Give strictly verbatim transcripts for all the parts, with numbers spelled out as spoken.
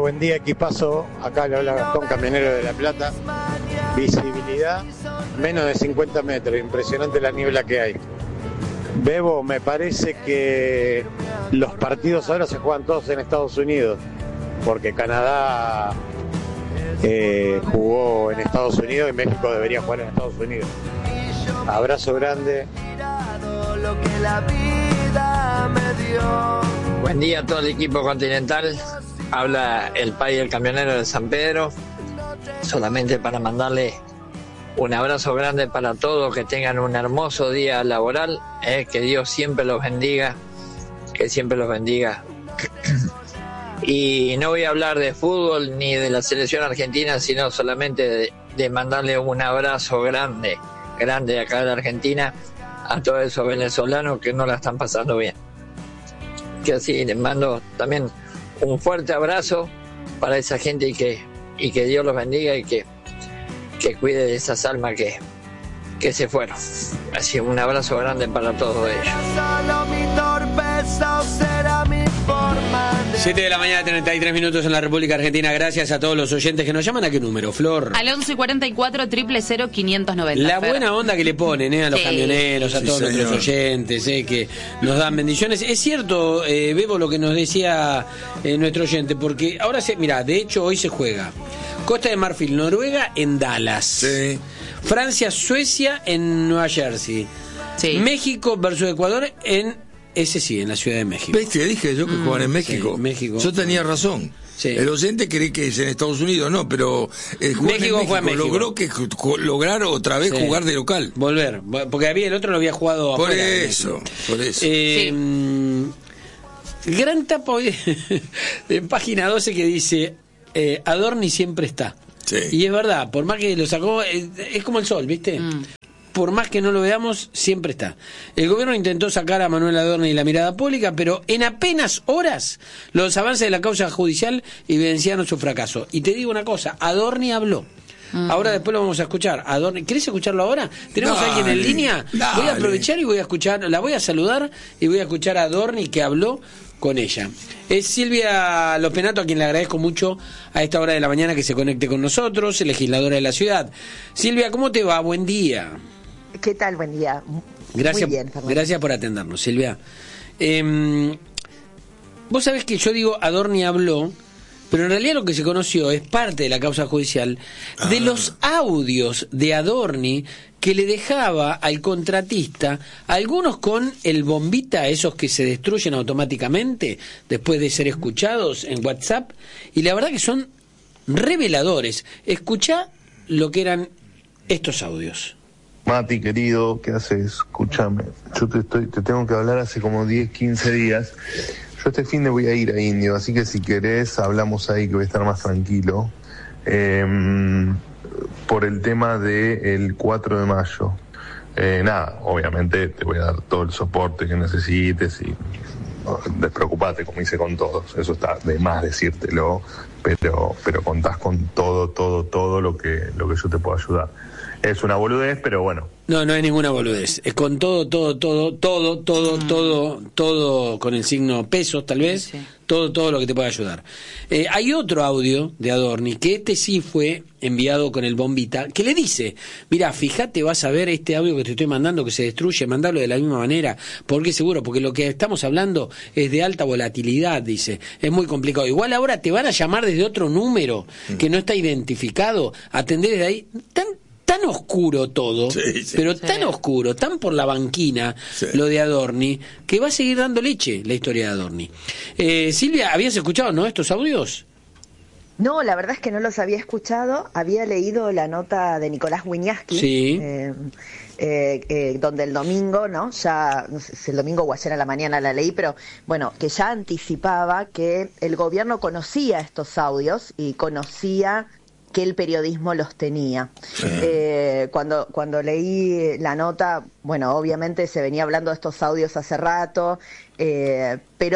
buen día, equipazo. Acá le habla Gastón, camionero de La Plata. Visibilidad, menos de cincuenta metros, impresionante la niebla que hay. Bebo, me parece que los partidos ahora se juegan todos en Estados Unidos, porque Canadá eh, jugó en Estados Unidos y México debería jugar en Estados Unidos. Abrazo grande. Buen día a todo el equipo continental. Habla el Pai, el camionero de San Pedro. Solamente para mandarle un abrazo grande para todos, que tengan un hermoso día laboral, eh, que Dios siempre los bendiga, que siempre los bendiga. Y no voy a hablar de fútbol ni de la selección argentina, sino solamente de, de mandarle un abrazo grande, grande acá de Argentina, a todos esos venezolanos que no la están pasando bien. Que así les mando también un fuerte abrazo para esa gente y que, y que Dios los bendiga y que, que cuide de esas almas que, que se fueron. Así un abrazo grande para todos ellos. siete de la mañana, treinta y tres minutos en la República Argentina. Gracias a todos los oyentes que nos llaman. ¿A qué número, Flor? Al once cuarenta y cuatro, cero cero cero, quinientos noventa. La buena onda que le ponen eh, a los Sí. camioneros, a Sí, todos señor. nuestros oyentes, eh, que nos dan bendiciones. Es cierto, eh, Bebo, lo que nos decía eh, nuestro oyente, porque ahora se, mira, de hecho hoy se juega Costa de Marfil, Noruega en Dallas. Sí. Francia, Suecia en Nueva Jersey. Sí. México versus Ecuador en, ese sí, en la Ciudad de México. ¿Ves? Te dije yo que jugaban en México. sí, México. Yo tenía razón. Sí. El oyente cree que es en Estados Unidos, no, pero eh, jugó en México México, fue a México. logró que ju- lograr otra vez Sí. jugar de local. Volver, porque había el otro lo había jugado Por afuera de eso, México. por eso. Eh, Sí. mm, Gran tapa hoy en página doce que dice eh, Adorni siempre está. Sí. Y es verdad, por más que lo sacó, eh, es como el sol, ¿viste? Mm. Por más que no lo veamos, siempre está. El gobierno intentó sacar a Manuel Adorni de la mirada pública, pero en apenas horas los avances de la causa judicial evidenciaron su fracaso. Y te digo una cosa, Adorni habló. Ahora después lo vamos a escuchar. Adorni, ¿querés escucharlo ahora? ¿Tenemos a alguien en Dale, línea? dale. Voy a aprovechar y voy a escuchar, la voy a saludar y voy a escuchar a Adorni que habló con ella. Es Silvia Lopenato, a quien le agradezco mucho a esta hora de la mañana que se conecte con nosotros, legisladora de la ciudad. Silvia, ¿cómo te va? Buen día. ¿Qué tal? Buen día. Gracias, Muy bien, Fernando. gracias por atendernos, Silvia. Eh, vos sabés que yo digo Adorni habló, pero en realidad lo que se conoció es parte de la causa judicial de Ah. los audios de Adorni que le dejaba al contratista, algunos con el bombita, esos que se destruyen automáticamente después de ser escuchados en WhatsApp, y la verdad que son reveladores. Escuchá lo que eran estos audios. Mati, querido, ¿qué haces? Escúchame, yo te estoy, te tengo que hablar hace como diez, quince días. Yo este fin de voy a ir a Indio, así que si querés hablamos ahí que voy a estar más tranquilo. Eh, por el tema del cuatro de mayo. Eh, nada, obviamente te voy a dar todo el soporte que necesites y no, despreocupate, como hice con todos. Eso está de más decírtelo, pero, pero contás con todo, todo, todo lo que, lo que yo te puedo ayudar. Es una boludez, pero bueno. No, no hay ninguna boludez. Es con todo, todo, todo, todo, todo, Mm. todo, todo con el signo pesos, tal vez. Sí. Todo, todo lo que te pueda ayudar. Eh, hay otro audio de Adorni, que este sí fue enviado con el bombita, que le dice, mira, fíjate, vas a ver este audio que te estoy mandando, que se destruye, mandalo de la misma manera, porque seguro, porque lo que estamos hablando es de alta volatilidad, dice, es muy complicado. Igual ahora te van a llamar desde otro número que no está identificado, atender desde ahí, tan tan oscuro todo, Sí, sí. pero Sí. tan oscuro, tan por la banquina, Sí. lo de Adorni, que va a seguir dando leche la historia de Adorni. Eh, Silvia, ¿habías escuchado, no, estos audios? No, la verdad es que no los había escuchado. Había leído la nota de Nicolás Wiñaski, Sí. eh, eh, eh, donde el domingo, ¿no? Ya, no sé si el domingo o ayer a la mañana la leí, pero bueno, que ya anticipaba que el gobierno conocía estos audios y conocía que el periodismo los tenía. Eh, cuando, cuando leí la nota, bueno, obviamente se venía hablando de estos audios hace rato, eh, pero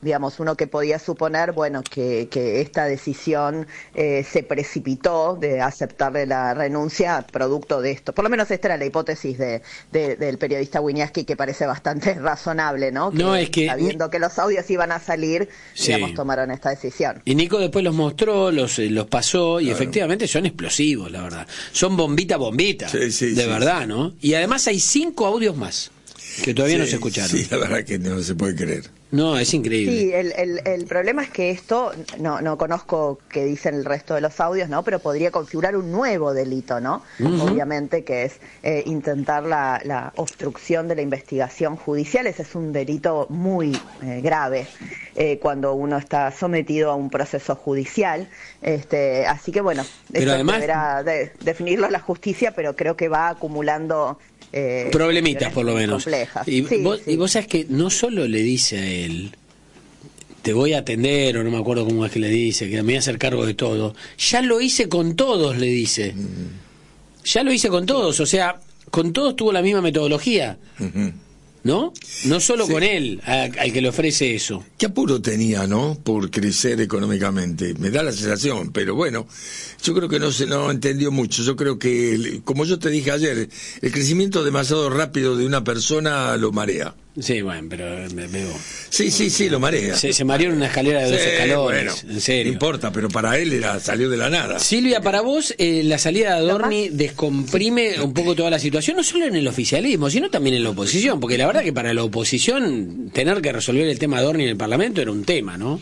digamos, uno que podía suponer, bueno, que, que esta decisión eh, se precipitó de aceptarle la renuncia producto de esto. Por lo menos esta era la hipótesis de, de, del periodista Wiñaski, que parece bastante razonable, ¿no? Que, no, es que... sabiendo que los audios iban a salir, sí. digamos, tomaron esta decisión. Y Nico después los mostró, los, los pasó, y claro. efectivamente son explosivos, la verdad. Son bombita, bombita, sí, sí, de sí, verdad, sí. ¿no? Y además hay cinco audios más que todavía sí, no se escucharon. Sí, la verdad que no se puede creer. No, es increíble. Sí, el, el, el problema es que esto, no, no conozco qué dicen el resto de los audios, ¿no? Pero podría configurar un nuevo delito, ¿no? Uh-huh. Obviamente, que es eh, intentar la, la obstrucción de la investigación judicial. Ese es un delito muy eh, grave eh, cuando uno está sometido a un proceso judicial. Este, así que, bueno, pero eso además... deberá de, definirlo la justicia, pero creo que va acumulando... Eh, problemitas por lo menos. Y, sí, vos, sí. y vos sabés que no solo le dice a él, te voy a atender, o no me acuerdo cómo es que le dice, que me voy a hacer cargo de todo, ya lo hice con todos, le dice. Mm. Ya lo hice con todos, o sea, con todos tuvo la misma metodología. Uh-huh. ¿No? No solo sí. con él, a, al que le ofrece eso. Qué apuro tenía, ¿no? Por crecer económicamente. Me da la sensación, pero bueno, yo creo que no se no entendió mucho. Yo creo que, como yo te dije ayer, el crecimiento demasiado rápido de una persona lo marea. Sí, bueno, pero me veo. Sí, sí, sí, lo marea. Se, se mareó en una escalera de dos sí, escalones, bueno, en serio. No importa, pero para él era salió de la nada. Silvia, para vos, eh, la salida de Adorni descomprime un poco toda la situación, no solo en el oficialismo, sino también en la oposición, porque la verdad que para la oposición tener que resolver el tema Adorni en el Parlamento era un tema, ¿no?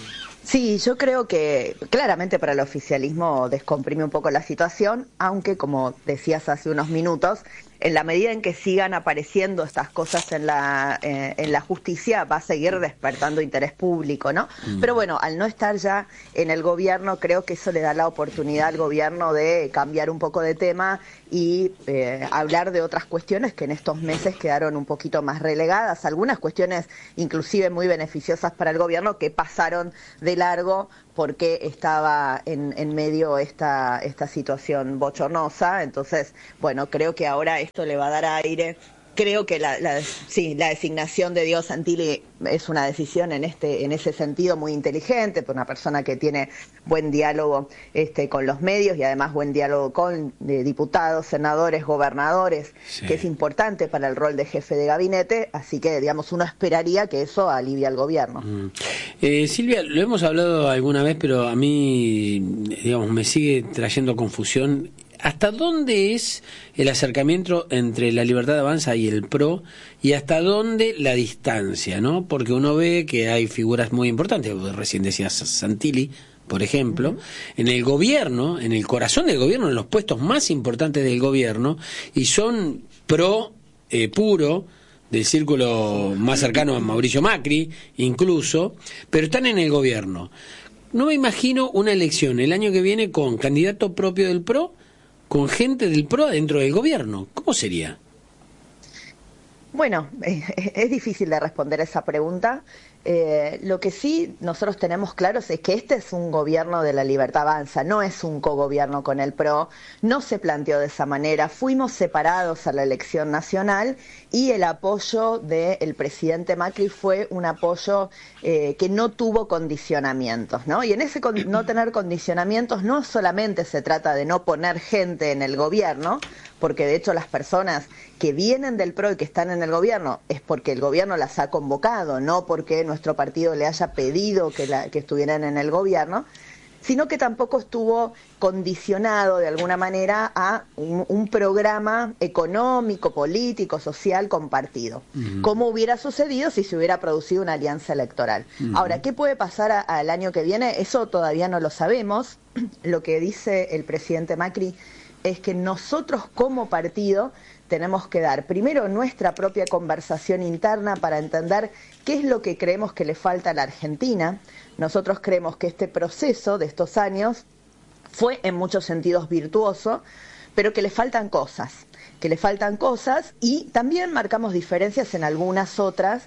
Sí, yo creo que claramente para el oficialismo descomprime un poco la situación, aunque como decías hace unos minutos, en la medida en que sigan apareciendo estas cosas en la eh, en la justicia va a seguir despertando interés público, ¿no? Mm. Pero bueno, al no estar ya en el gobierno, creo que eso le da la oportunidad al gobierno de cambiar un poco de tema y eh, hablar de otras cuestiones que en estos meses quedaron un poquito más relegadas, algunas cuestiones inclusive muy beneficiosas para el gobierno que pasaron de largo porque estaba en, en medio esta, esta situación bochornosa. Entonces, bueno, creo que ahora esto le va a dar aire. Creo que la, la, sí, la designación de Diego Santilli es una decisión en este en ese sentido muy inteligente, por una persona que tiene buen diálogo este, con los medios y además buen diálogo con eh, diputados, senadores, gobernadores, sí. que es importante para el rol de jefe de gabinete, así que, digamos, uno esperaría que eso alivie al gobierno. Mm. Eh, Silvia, lo hemos hablado alguna vez, pero a mí, digamos, me sigue trayendo confusión. ¿Hasta dónde es el acercamiento entre la Libertad Avanza y el P R O y hasta dónde la distancia, ¿no? Porque uno ve que hay figuras muy importantes, recién decías Santilli, por ejemplo, uh-huh. en el gobierno, en el corazón del gobierno, en los puestos más importantes del gobierno, y son pro eh, puro, del círculo más cercano a Mauricio Macri, incluso, pero están en el gobierno. No me imagino una elección el año que viene con candidato propio del P R O, con gente del P R O dentro del gobierno. ¿Cómo sería? Bueno, eh, es difícil de responder esa pregunta. Eh, lo que sí nosotros tenemos claros es que este es un gobierno de la Libertad Avanza, no es un cogobierno con el P R O, no se planteó de esa manera, fuimos separados a la elección nacional y el apoyo del presidente Macri fue un apoyo eh, que no tuvo condicionamientos, ¿no? Y en ese con- no tener condicionamientos no solamente se trata de no poner gente en el gobierno, porque de hecho las personas que vienen del P R O y que están en el gobierno es porque el gobierno las ha convocado, no porque nuestro partido le haya pedido que, la, que estuvieran en el gobierno, sino que tampoco estuvo condicionado de alguna manera a un, un programa económico, político, social compartido, uh-huh. como hubiera sucedido si se hubiera producido una alianza electoral. Uh-huh. Ahora, ¿qué puede pasar a, al año que viene? Eso todavía no lo sabemos. Lo que dice el presidente Macri es que nosotros como partido tenemos que dar primero nuestra propia conversación interna para entender qué es lo que creemos que le falta a la Argentina. Nosotros creemos que este proceso de estos años fue en muchos sentidos virtuoso, pero que le faltan cosas, que le faltan cosas y también marcamos diferencias en algunas otras.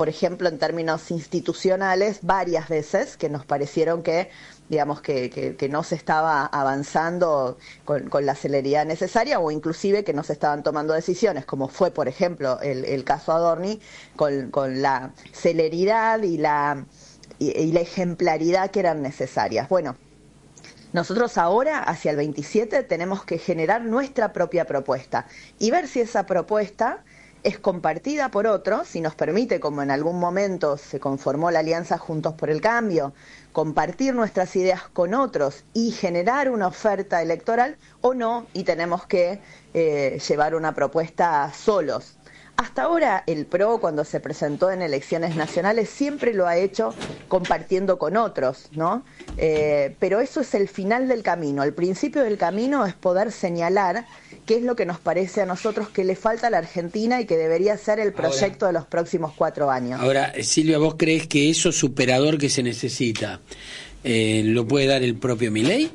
por ejemplo, en términos institucionales, varias veces que nos parecieron que digamos que, que, que no se estaba avanzando con, con la celeridad necesaria, o inclusive que no se estaban tomando decisiones, como fue, por ejemplo, el, el caso Adorni, con, con la celeridad y la, y, y la ejemplaridad que eran necesarias. Bueno, nosotros ahora, hacia el veintisiete, tenemos que generar nuestra propia propuesta y ver si esa propuesta es compartida por otros, y nos permite, como en algún momento se conformó la Alianza Juntos por el Cambio, compartir nuestras ideas con otros y generar una oferta electoral, o no, y tenemos que eh, llevar una propuesta solos. Hasta ahora el P R O, cuando se presentó en elecciones nacionales, siempre lo ha hecho compartiendo con otros, ¿no? Eh, pero eso es el final del camino. El principio del camino es poder señalar qué es lo que nos parece a nosotros que le falta a la Argentina y que debería ser el proyecto ahora, de los próximos cuatro años. Ahora, Silvia, ¿vos crees que eso superador que se necesita eh, lo puede dar el propio Milei?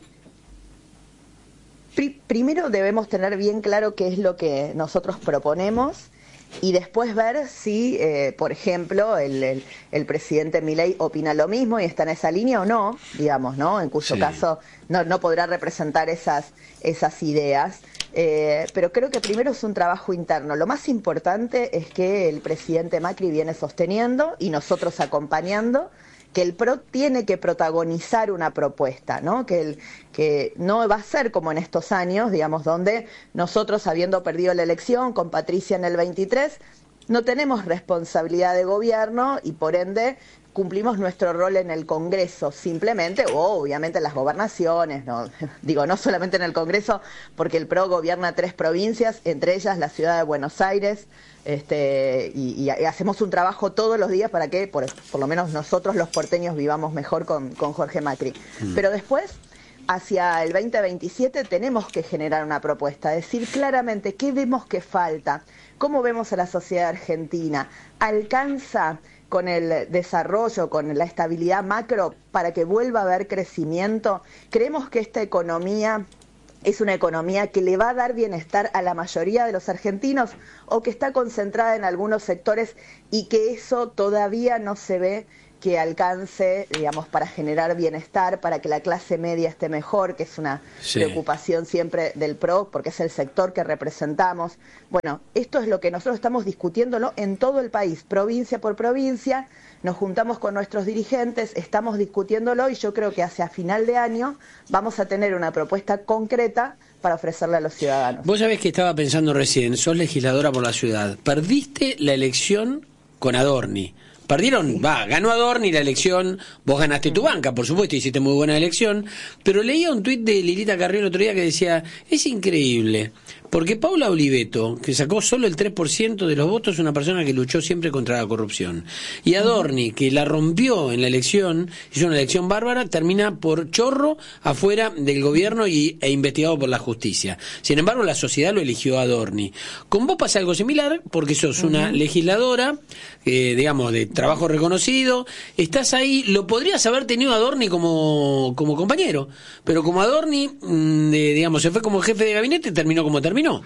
Pri- primero debemos tener bien claro qué es lo que nosotros proponemos, y después ver si, eh, por ejemplo, el, el, el presidente Milei opina lo mismo y está en esa línea o no, digamos, ¿no? En cuyo sí. caso no, no podrá representar esas, esas ideas. Eh, pero creo que primero es un trabajo interno. Lo más importante es que el presidente Macri viene sosteniendo y nosotros acompañando que el P R O tiene que protagonizar una propuesta, ¿no? Que, el, que no va a ser como en estos años, digamos, donde nosotros, habiendo perdido la elección con Patricia en el veintitrés, no tenemos responsabilidad de gobierno y por ende cumplimos nuestro rol en el Congreso, simplemente, o obviamente en las gobernaciones, no digo, no solamente en el Congreso, porque el P R O gobierna tres provincias, entre ellas la ciudad de Buenos Aires, este, y, y hacemos un trabajo todos los días para que, por, por lo menos nosotros los porteños, vivamos mejor con, con Jorge Macri. Mm. Pero después, hacia el veinte veintisiete, tenemos que generar una propuesta, decir claramente qué vemos que falta, cómo vemos a la sociedad argentina, alcanza con el desarrollo, con la estabilidad macro, para que vuelva a haber crecimiento. Creemos que esta economía es una economía que le va a dar bienestar a la mayoría de los argentinos, o que está concentrada en algunos sectores y que eso todavía no se ve que alcance, digamos, para generar bienestar, para que la clase media esté mejor, que es una sí. preocupación siempre del P R O, porque es el sector que representamos. Bueno, esto es lo que nosotros estamos discutiéndolo en todo el país, provincia por provincia. Nos juntamos con nuestros dirigentes, estamos discutiéndolo, y yo creo que hacia final de año vamos a tener una propuesta concreta para ofrecerle a los ciudadanos. Vos sabés que estaba pensando recién, sos legisladora por la ciudad, perdiste la elección con Adorni. Perdieron, va, sí. ganó Adorni la elección, vos ganaste tu banca, por supuesto, hiciste muy buena elección, pero leía un tuit de Lilita Carrió el otro día que decía, es increíble, porque Paula Oliveto, que sacó solo el tres por ciento de los votos, es una persona que luchó siempre contra la corrupción, y Adorni, que la rompió en la elección, hizo una elección bárbara, termina por chorro afuera del gobierno y, e investigado por la justicia. Sin embargo, la sociedad lo eligió a Adorni. Con vos pasa algo similar, porque sos uh-huh. una legisladora, eh, digamos, de trabajo reconocido, estás ahí, lo podrías haber tenido Adorni como, como compañero, pero como Adorni, mmm, eh, digamos, se fue como jefe de gabinete, terminó como terminó.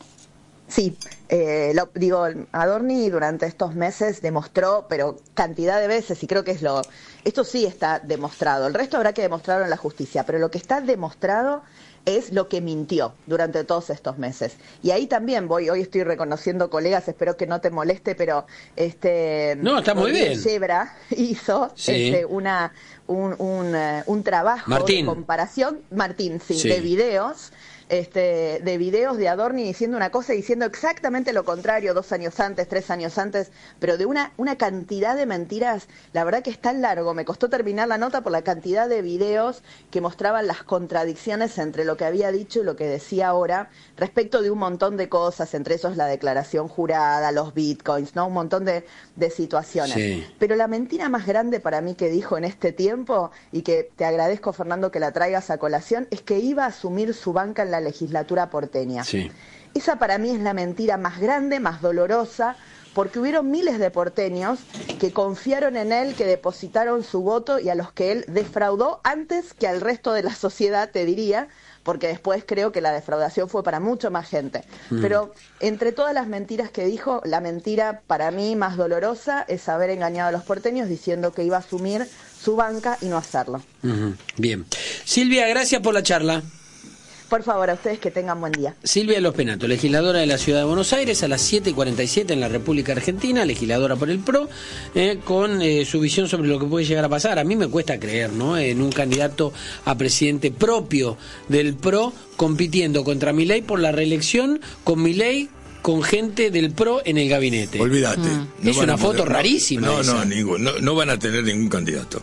Sí, eh, lo, digo, Adorni durante estos meses demostró, pero cantidad de veces, y creo que es lo, esto sí está demostrado, el resto habrá que demostrarlo en la justicia, pero lo que está demostrado es lo que mintió durante todos estos meses. Y ahí también voy, hoy estoy reconociendo colegas, espero que no te moleste, pero este no, está muy bien. Yebra hizo sí. este, una un, un, uh, un trabajo Martín. de comparación, Martín, sí, sí. de videos, este, de videos de Adorni diciendo una cosa y diciendo exactamente lo contrario dos años antes, tres años antes, pero de una, una cantidad de mentiras. La verdad que es tan largo, me costó terminar la nota por la cantidad de videos que mostraban las contradicciones entre lo que había dicho y lo que decía ahora, respecto de un montón de cosas, entre esos la declaración jurada, los bitcoins, ¿no? Un montón de, de situaciones. Sí. Pero la mentira más grande para mí que dijo en este tiempo, y que te agradezco, Fernando, que la traigas a colación, es que iba a asumir su banca en la legislatura porteña. Sí. Esa para mí es la mentira más grande, más dolorosa, porque hubieron miles de porteños que confiaron en él, que depositaron su voto y a los que él defraudó antes que al resto de la sociedad, te diría, porque después creo que la defraudación fue para mucho más gente. Mm. Pero entre todas las mentiras que dijo, la mentira para mí más dolorosa es haber engañado a los porteños diciendo que iba a asumir su banca y no hacerlo. Uh-huh. Bien. Silvia, gracias por la charla. Por favor, a ustedes que tengan buen día. Silvia Lospenato, legisladora de la Ciudad de Buenos Aires, a las siete y cuarenta y siete en la República Argentina, legisladora por el P R O, eh, con eh, su visión sobre lo que puede llegar a pasar. A mí me cuesta creer, ¿no?, en un candidato a presidente propio del P R O compitiendo contra Milei por la reelección, con Milei con gente del P R O en el gabinete. Olvídate. Mm. No es una foto poder, rarísima. No, esa. no, ningún, no, no van a tener ningún candidato.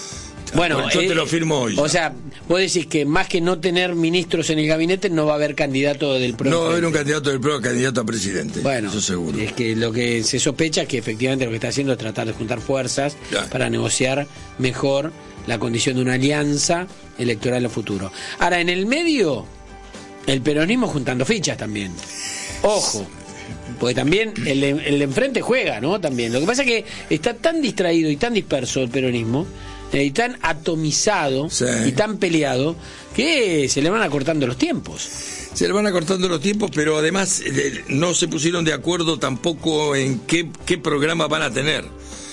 Bueno, yo eh, te lo firmo hoy. O sea, vos decís que más que no tener ministros en el gabinete, no va a haber candidato del P R O. No va a haber un candidato del P R O, candidato a presidente. Bueno, eso seguro. Es que lo que se sospecha es que efectivamente lo que está haciendo es tratar de juntar fuerzas claro. para negociar mejor la condición de una alianza electoral a futuro. Ahora, en el medio, el peronismo juntando fichas también. Ojo. Porque también el, el de enfrente juega, ¿no? También. Lo que pasa es que está tan distraído y tan disperso el peronismo, eh, y tan atomizado sí. y tan peleado, que se le van acortando los tiempos. Se le van acortando los tiempos, pero además eh, no se pusieron de acuerdo tampoco en qué, qué programa van a tener.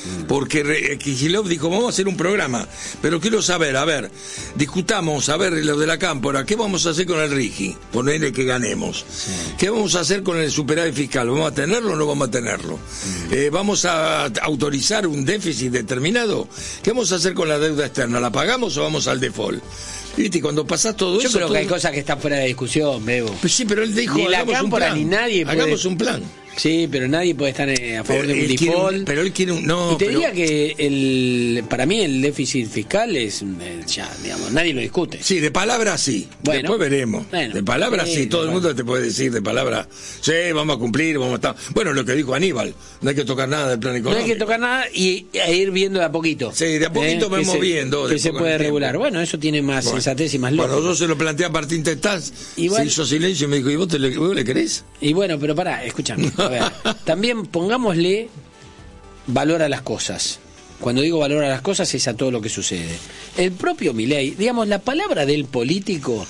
Porque Kicillof dijo, vamos a hacer un programa, pero quiero saber, a ver, discutamos, a ver, lo de la Cámpora, ¿qué vamos a hacer con el RIGI? Ponerle que ganemos. Sí. ¿Qué vamos a hacer con el superávit fiscal? ¿Vamos a tenerlo o no vamos a tenerlo? Mm. Eh, ¿Vamos a autorizar un déficit determinado? ¿Qué vamos a hacer con la deuda externa? ¿La pagamos o vamos al default? ¿Viste? Cuando pasás todo Yo eso... Yo creo todo... que hay cosas que están fuera de discusión, Bebo. Pues sí, pero él dijo, ni la hagamos Cámpora, un plan. Ni nadie puede... Hagamos un plan. Sí, pero nadie puede estar a favor pero de un default. Un, pero él quiere un... No, y te pero... diría que el, para mí el déficit fiscal es... Ya, digamos, nadie lo discute. Sí, de palabra sí. Bueno, después veremos. Bueno, de palabra sí, sí todo el mundo te puede decir de palabra, sí, vamos a cumplir, vamos a estar... Bueno, lo que dijo Aníbal, no hay que tocar nada del plan económico. No hay que tocar nada y a ir viendo de a poquito. Sí, de a poquito ¿eh? vamos viendo. Que se puede regular. Bueno, eso tiene más bueno, sensatez y más lógica. Cuando yo se lo planteé a Martín Tetaz, igual, se hizo silencio y me dijo, ¿y vos, te le, vos le querés? Y bueno, pero pará, escúchame, a ver, también pongámosle valor a las cosas. Cuando digo valor a las cosas es a todo lo que sucede. El propio Milei, digamos, la palabra del político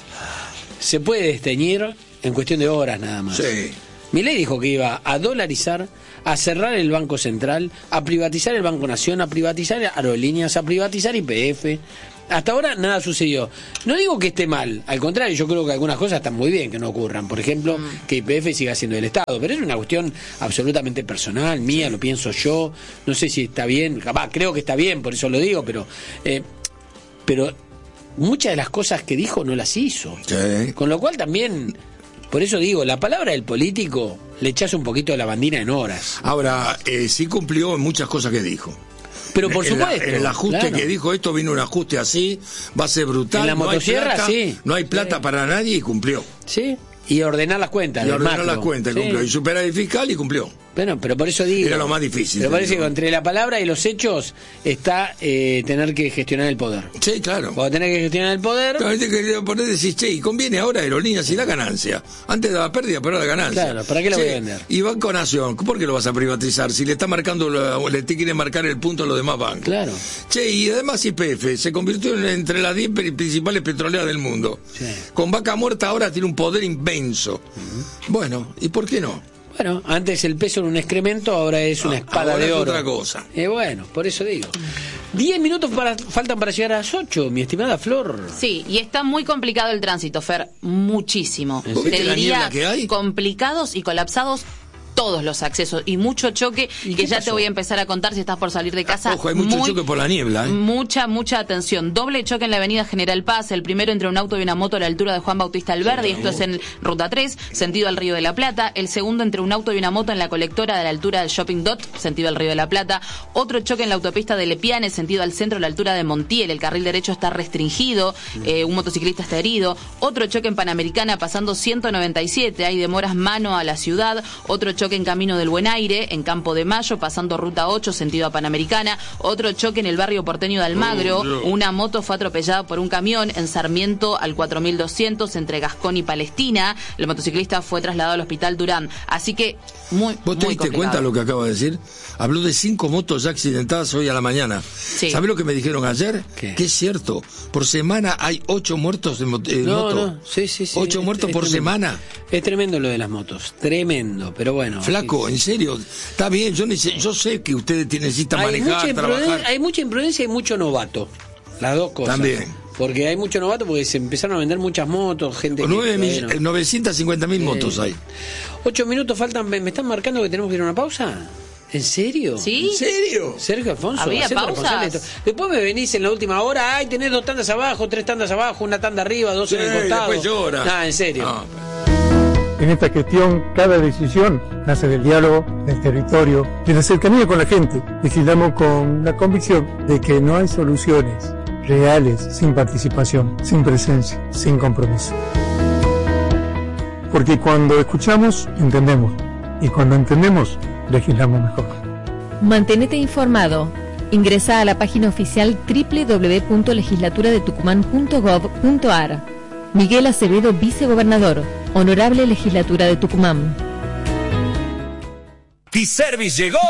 se puede desteñir en cuestión de horas nada más. Sí. Milei dijo que iba a dolarizar, a cerrar el Banco Central, a privatizar el Banco Nación, a privatizar aerolíneas, a privatizar Y P F. Hasta ahora nada sucedió. No digo que esté mal, al contrario, yo creo que algunas cosas están muy bien que no ocurran. Por ejemplo, mm. que Y P F siga siendo del Estado, pero es una cuestión absolutamente personal, mía, sí. Lo pienso yo, no sé si está bien, capaz, creo que está bien, por eso lo digo, pero eh, pero muchas de las cosas que dijo no las hizo. Sí. Con lo cual también, por eso digo, la palabra del político le echas un poquito de la bandina en horas. Ahora, eh, sí cumplió en muchas cosas que dijo. Pero por en supuesto. La, en el ajuste claro. que dijo esto, vino un ajuste así, va a ser brutal. En la no motosierra, hay plata, sí. No hay plata sí. para nadie y cumplió. Sí, y ordenar las cuentas. Y ordenar macro. las cuentas, sí. cumplió. Y superávit fiscal y cumplió. Bueno, pero por eso digo. Era lo más difícil. Pero parece que entre la palabra y los hechos está eh, tener que gestionar el poder. Sí, claro. Cuando tenés que gestionar el poder. Claro, tenés que poner decir, che, y conviene ahora aerolíneas y la ganancia. Antes daba pérdida, pero ahora la ganancia. Claro, ¿para qué la che, voy a vender? Y Banco Nación, ¿por qué lo vas a privatizar? Si le está marcando, le te quiere marcar el punto a los demás bancos. Claro. Che, y además Y P F se convirtió en entre las diez principales petroleras del mundo. Sí. Con Vaca Muerta ahora tiene un poder inmenso. Uh-huh. Bueno, ¿y por qué no? Bueno, antes el peso era un excremento, ahora es una espada ahora de oro. Es otra cosa. Eh, bueno, por eso digo. Diez minutos para, faltan para llegar a las ocho, mi estimada Flor. Sí, y está muy complicado el tránsito, Fer, muchísimo. ¿Viste Te la diría niebla que hay? Complicados y colapsados todos los accesos y mucho choque ¿Y que ya pasó? te voy a empezar a contar si estás por salir de casa. Ojo, hay mucho Muy, choque por la niebla, ¿eh? Mucha, mucha atención. Doble choque en la avenida General Paz, el primero entre un auto y una moto a la altura de Juan Bautista Alberdi, sí, esto es en Ruta tres, sentido al Río de la Plata. El segundo entre un auto y una moto en la colectora de la altura del Shopping Dot, sentido al Río de la Plata. Otro choque en la autopista de Lepiane, sentido al centro a la altura de Montiel. El carril derecho está restringido, eh, un motociclista está herido. Otro choque en Panamericana pasando ciento noventa y siete, hay demoras mano a la ciudad. Otro choque choque en Camino del Buen Aire, en Campo de Mayo, pasando Ruta ocho, sentido a Panamericana. Otro choque en el barrio porteño de Almagro. Oh, no. Una moto fue atropellada por un camión en Sarmiento al cuatro mil doscientos, entre Gascón y Palestina. El motociclista fue trasladado al hospital Durán. Así que, muy, ¿Vos te muy diste complicado. cuenta lo que acaba de decir? Habló de cinco motos ya accidentadas hoy a la mañana. Sí. ¿Sabés lo que me dijeron ayer? ¿Qué? Que es cierto. Por semana hay ocho muertos en, mo- en No, moto. no, sí, sí, sí. Ocho Es- muertos es por tremendo. semana. Es tremendo lo de las motos, tremendo, pero bueno. Flaco, sí, en serio. Está bien, yo, neces- yo sé que ustedes tienen- necesitan hay mucha, manejar, trabajar. impruden- hay mucha imprudencia y mucho novato. Las dos cosas. También. Porque hay mucho novato porque se empezaron a vender muchas motos, gente que Nueve todavía mill- no- novecientas cincuenta mil Sí. motos hay. Ocho minutos faltan, ¿me, me están marcando que tenemos que ir a una pausa? ¿En serio? ¿Sí? ¿En serio? Sergio Alfonso, ¿Había hacete pausas? responsable de esto. Después me venís en la última hora, ay, tenés dos tandas abajo, tres tandas abajo, una tanda arriba, dos en el Sí, costado. después llora. No, en serio. No. En esta gestión, cada decisión nace del diálogo, del territorio, de la cercanía con la gente. Legislamos con la convicción de que no hay soluciones reales sin participación, sin presencia, sin compromiso. Porque cuando escuchamos, entendemos. Y cuando entendemos, legislamos mejor. Mantenete informado. Ingresa a la página oficial doble u doble u doble u punto legislatura de tucumán punto gov punto ar. Miguel Acevedo, vicegobernador. Honorable Legislatura de Tucumán. T-Service llegó.